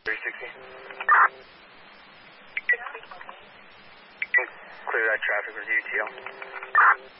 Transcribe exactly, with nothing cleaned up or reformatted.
three sixty. Clear that traffic with U T L.